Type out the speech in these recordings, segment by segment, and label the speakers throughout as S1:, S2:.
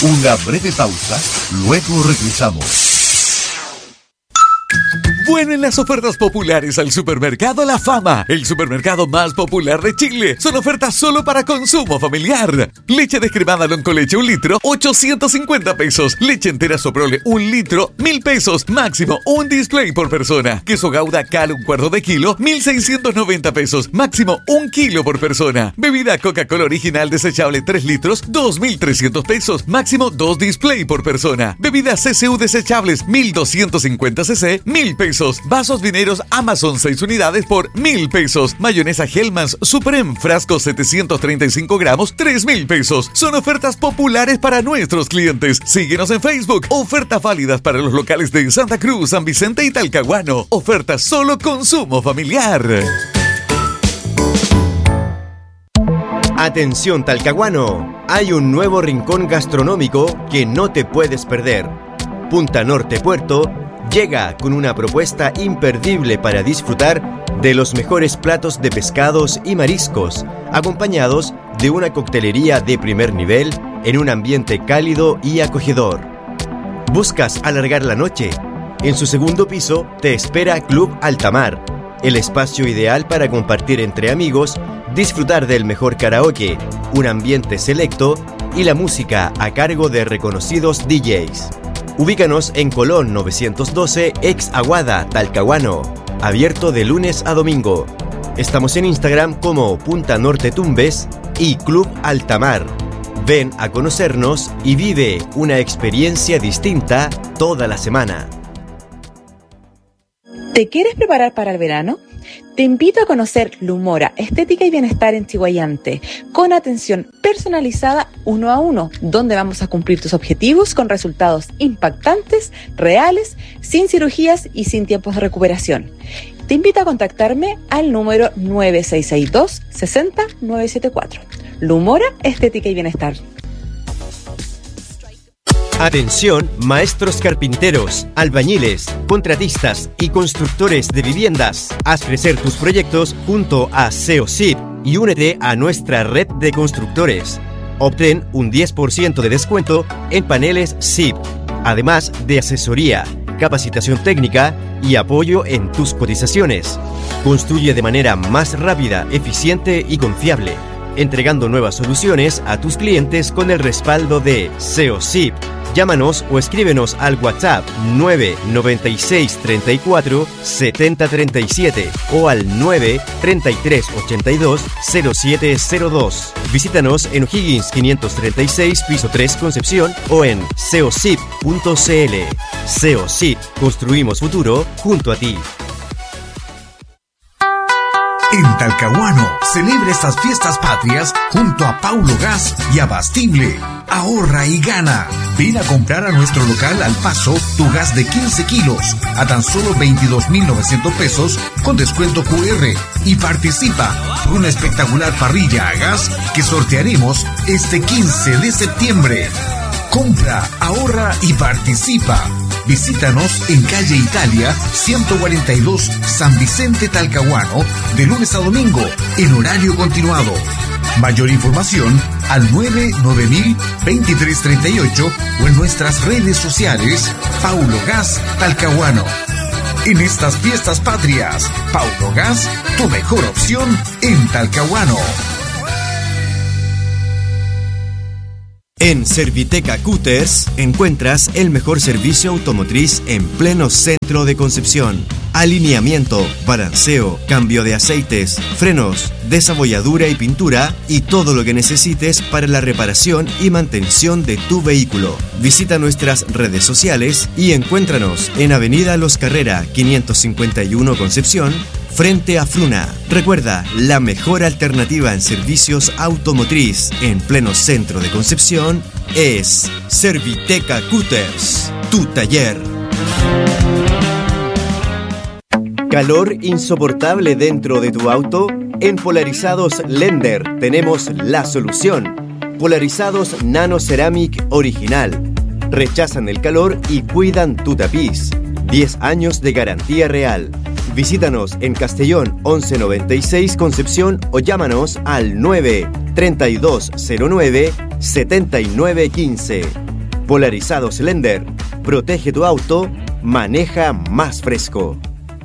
S1: Una breve pausa, luego regresamos.
S2: Vuelven las ofertas populares al Supermercado La Fama, el supermercado más popular de Chile. Son ofertas solo para consumo familiar. Leche descremada Loncoleche 1 litro, 850 pesos. Leche entera Soprole 1 litro, 1.000 pesos. Máximo un display por persona. Queso Gouda Cal 1/4 de kilo, 1.690 pesos. Máximo 1 kilo por persona. Bebida Coca-Cola original desechable 3 litros, 2.300 pesos. Máximo 2 display por persona. Bebida CCU desechables 1.250 cc, 1.000 pesos. Vasos vineros Amazon 6 unidades por 1.000 pesos. Mayonesa Hellmann's Supreme frasco 735 gramos, 3.000 pesos. Son ofertas populares para nuestros clientes. Síguenos en Facebook. Ofertas válidas para los locales de Santa Cruz, San Vicente y Talcahuano. Ofertas solo consumo familiar.
S3: Atención Talcahuano, hay un nuevo rincón gastronómico que no te puedes perder. Punta Norte Puerto llega con una propuesta imperdible para disfrutar de los mejores platos de pescados y mariscos, acompañados de una coctelería de primer nivel en un ambiente cálido y acogedor. ¿Buscas alargar la noche? En su segundo piso te espera Club Altamar, el espacio ideal para compartir entre amigos, disfrutar del mejor karaoke, un ambiente selecto y la música a cargo de reconocidos DJs. Ubícanos en Colón 912, ex Aguada, Talcahuano. Abierto de lunes a domingo. Estamos en Instagram como Punta Norte Tumbes y Club Altamar. Ven a conocernos y vive una experiencia distinta toda la semana.
S4: ¿Te quieres preparar para el verano? Te invito a conocer Lumora, Estética y Bienestar en Chiguayante, con atención personalizada 1 a 1, donde vamos a cumplir tus objetivos con resultados impactantes, reales, sin cirugías y sin tiempos de recuperación. Te invito a contactarme al número 9662 60 974. Lumora, Estética y Bienestar.
S3: Atención, maestros carpinteros, albañiles, contratistas y constructores de viviendas. Haz crecer tus proyectos junto a SEOSIP y únete a nuestra red de constructores. Obtén un 10% de descuento en paneles SIP, además de asesoría, capacitación técnica y apoyo en tus cotizaciones. Construye de manera más rápida, eficiente y confiable, entregando nuevas soluciones a tus clientes con el respaldo de SEOSIP. Llámanos o escríbenos al WhatsApp 996 34 70 37 o al 933 82 0702. Visítanos en O'Higgins 536, piso 3, Concepción o en seosip.cl. SEOSIP, construimos futuro junto a ti.
S1: En Talcahuano, celebra estas fiestas patrias junto a Paulo Gas y Abastible. Ahorra y gana. Ven a comprar a nuestro local Al Paso tu gas de 15 kilos a tan solo 22.900 pesos con descuento QR y participa por una espectacular parrilla a gas que sortearemos este 15 de septiembre. Compra, ahorra y participa. Visítanos en calle Italia 142, San Vicente, Talcahuano, de lunes a domingo en horario continuado. Mayor información al 99000-2338 o en nuestras redes sociales Paulo Gas Talcahuano. En estas fiestas patrias, Paulo Gas, tu mejor opción en Talcahuano.
S3: En Serviteca Cutters encuentras el mejor servicio automotriz en pleno centro de Concepción. Alineamiento, balanceo, cambio de aceites, frenos, desabolladura y pintura y todo lo que necesites para la reparación y mantención de tu vehículo. Visita nuestras redes sociales y encuéntranos en Avenida Los Carrera 551 Concepción, frente a Fruna. Recuerda, la mejor alternativa en servicios automotriz en pleno centro de Concepción es Serviteca Cutters, tu taller. ¿Calor insoportable dentro de tu auto? En Polarizados Lender tenemos la solución. Polarizados Nano Ceramic Original. Rechazan el calor y cuidan tu tapiz. 10 años de garantía real. Visítanos en Castellón 1196 Concepción o llámanos al 93209 7915. Polarizado Slender. Protege tu auto, maneja más fresco.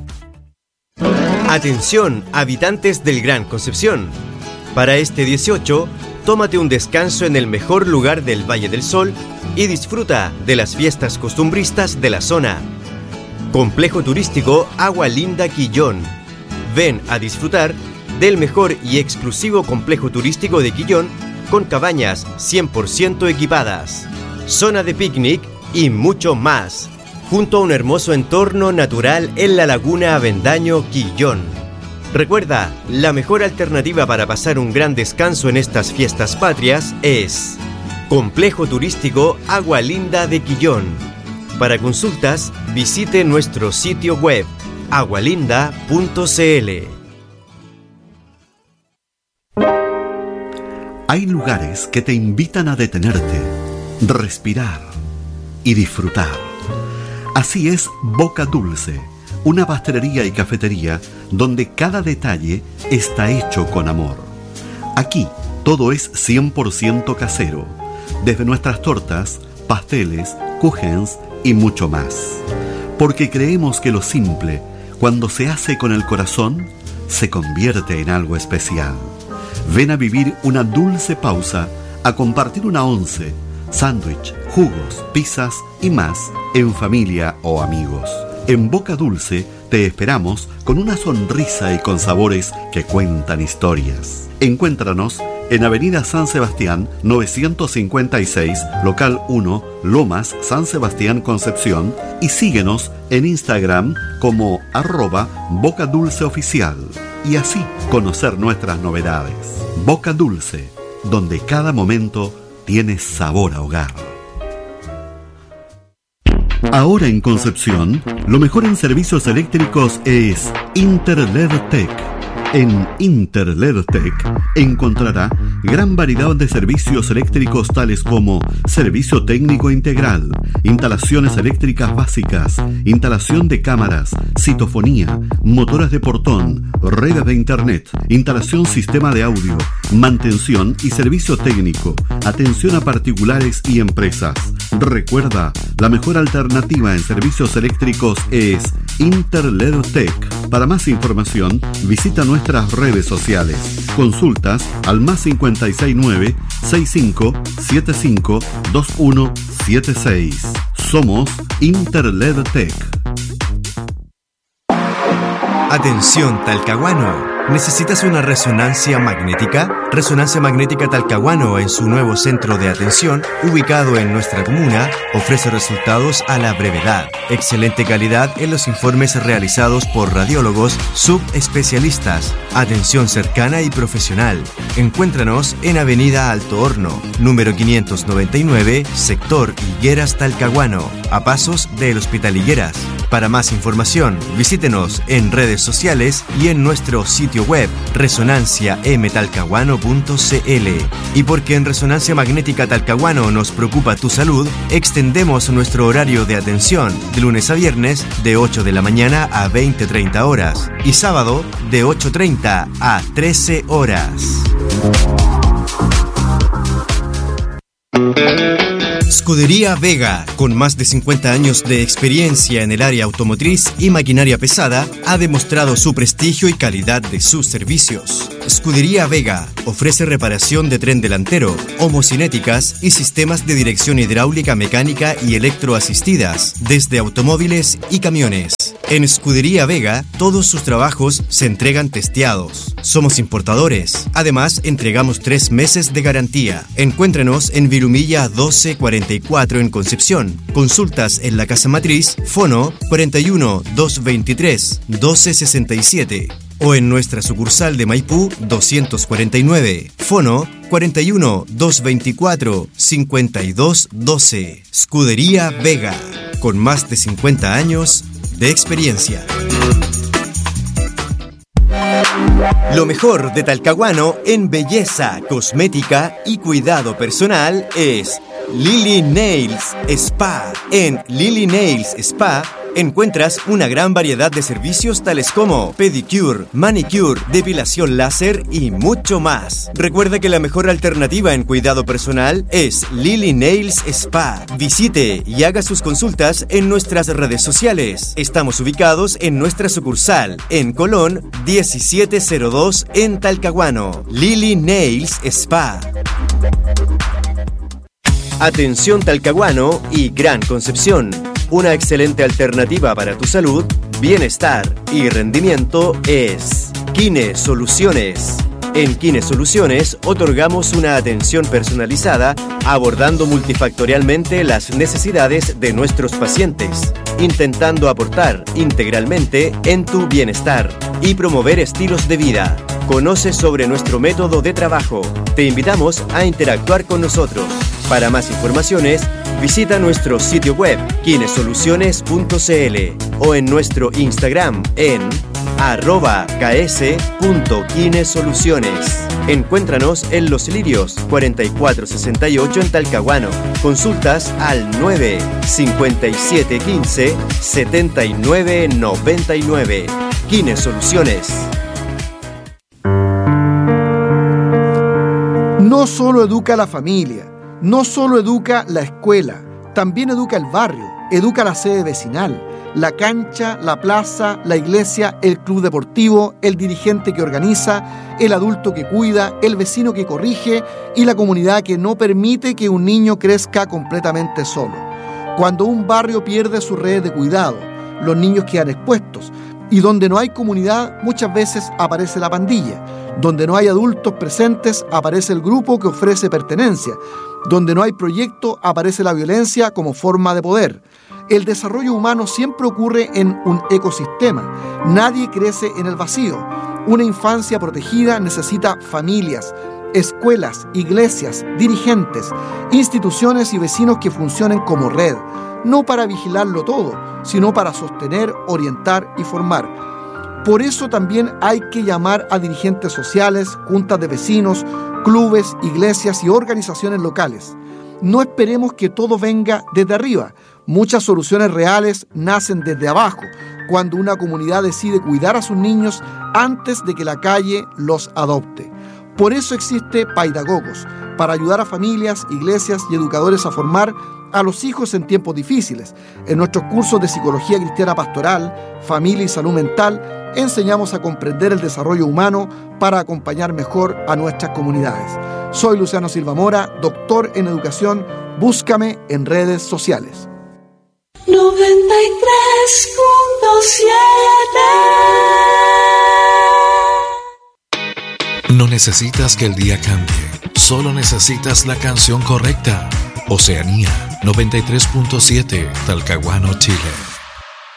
S3: Atención, habitantes del Gran Concepción. Para este 18, tómate un descanso en el mejor lugar del Valle del Sol y disfruta de las fiestas costumbristas de la zona. Complejo turístico Agua Linda Quillón. Ven a disfrutar del mejor y exclusivo complejo turístico de Quillón con cabañas 100% equipadas, zona de picnic y mucho más, junto a un hermoso entorno natural en la laguna Avendaño Quillón. Recuerda, la mejor alternativa para pasar un gran descanso en estas fiestas patrias es Complejo Turístico Agua Linda de Quillón. Para consultas, visite nuestro sitio web agualinda.cl.
S5: Hay lugares que te invitan a detenerte, respirar y disfrutar. Así es Boca Dulce, una pastelería y cafetería donde cada detalle está hecho con amor. Aquí todo es 100% casero, desde nuestras tortas, pasteles, kuchens y mucho más. Porque creemos que lo simple, cuando se hace con el corazón, se convierte en algo especial. Ven a vivir una dulce pausa, a compartir una once, sándwich, jugos, pizzas y más en familia o amigos. En Boca Dulce te esperamos con una sonrisa y con sabores que cuentan historias. Encuéntranos en Avenida San Sebastián 956, local 1, Lomas, San Sebastián, Concepción, y síguenos en Instagram como @bocadulceoficial y así conocer nuestras novedades. Boca Dulce, donde cada momento tiene sabor a hogar. Ahora en Concepción, lo mejor en servicios eléctricos es Interledtech. En Interledtech encontrará gran variedad de servicios eléctricos tales como servicio técnico integral, instalaciones eléctricas básicas, instalación de cámaras, citofonía, motoras de portón, redes de internet, instalación sistema de audio, mantención y servicio técnico, atención a particulares y empresas. Recuerda, la mejor alternativa en servicios eléctricos es Interledtech. Para más información, visita nuestras redes sociales. Consultas al +569 65 75 2176. Somos Interledtech.
S3: Atención Talcahuano. ¿Necesitas una resonancia magnética? Resonancia Magnética Talcahuano, en su nuevo centro de atención, ubicado en nuestra comuna, ofrece resultados a la brevedad. Excelente calidad en los informes realizados por radiólogos subespecialistas. Atención cercana y profesional. Encuéntranos en Avenida Alto Horno, número 599, sector Higueras Talcahuano, a pasos del Hospital Higueras. Para más información, visítenos en redes sociales y en nuestro sitio web resonanciamtalcahuano.cl. Y porque en Resonancia Magnética Talcahuano nos preocupa tu salud, extendemos nuestro horario de atención de lunes a viernes de 8 de la mañana a 20:30 horas y sábado de 8:30 a 13 horas. Scudería Vega, con más de 50 años de experiencia en el área automotriz y maquinaria pesada, ha demostrado su prestigio y calidad de sus servicios. Scudería Vega ofrece reparación de tren delantero, homocinéticas y sistemas de dirección hidráulica, mecánica y electroasistidas, desde automóviles y camiones. En Scudería Vega, todos sus trabajos se entregan testeados. Somos importadores. Además, entregamos 3 meses de garantía. Encuéntrenos en Virumilla 1244 en Concepción. Consultas en la Casa Matriz, Fono 41 223 1267. O en nuestra sucursal de Maipú 249, Fono 41 224 5212. Scudería Vega, con más de 50 años de experiencia. Lo mejor de Talcahuano en belleza, cosmética y cuidado personal es Lily Nails Spa. En Lily Nails Spa encuentras una gran variedad de servicios tales como pedicure, manicure, depilación láser y mucho más. Recuerda que la mejor alternativa en cuidado personal es Lily Nails Spa. Visite y haga sus consultas en nuestras redes sociales. Estamos ubicados en nuestra sucursal en Colón 1702 en Talcahuano. Lily Nails Spa. Atención Talcahuano y Gran Concepción. Una excelente alternativa para tu salud, bienestar y rendimiento es Kine Soluciones. En Kine Soluciones otorgamos una atención personalizada abordando multifactorialmente las necesidades de nuestros pacientes, intentando aportar integralmente en tu bienestar y promover estilos de vida. Conoce sobre nuestro método de trabajo. Te invitamos a interactuar con nosotros. Para más informaciones, visita nuestro sitio web kinesoluciones.cl o en nuestro Instagram en @ks.kinesoluciones. Encuéntranos en Los Lirios 4468 en Talcahuano. Consultas al 95715 7999. Kines Soluciones.
S6: No solo educa a la familia, no solo educa la escuela, también educa el barrio, educa la sede vecinal, la cancha, la plaza, la iglesia, el club deportivo, el dirigente que organiza, el adulto que cuida, el vecino que corrige y la comunidad que no permite que un niño crezca completamente solo. Cuando un barrio pierde su red de cuidado, los niños quedan expuestos y donde no hay comunidad muchas veces aparece la pandilla. Donde no hay adultos presentes, aparece el grupo que ofrece pertenencia. Donde no hay proyecto, aparece la violencia como forma de poder. El desarrollo humano siempre ocurre en un ecosistema. Nadie crece en el vacío. Una infancia protegida necesita familias, escuelas, iglesias, dirigentes, instituciones y vecinos que funcionen como red. No para vigilarlo todo, sino para sostener, orientar y formar. Por eso también hay que llamar a dirigentes sociales, juntas de vecinos, clubes, iglesias y organizaciones locales. No esperemos que todo venga desde arriba. Muchas soluciones reales nacen desde abajo, cuando una comunidad decide cuidar a sus niños antes de que la calle los adopte. Por eso existe Paidagogos, para ayudar a familias, iglesias y educadores a formar a los hijos en tiempos difíciles. En nuestros cursos de Psicología Cristiana Pastoral, Familia y Salud Mental, enseñamos a comprender el desarrollo humano para acompañar mejor a nuestras comunidades. Soy Luciano Silva Mora, doctor en educación. Búscame en redes sociales.
S7: 93.7. No necesitas que el día cambie, solo necesitas la canción correcta. Oceanía 93.7, Talcahuano, Chile.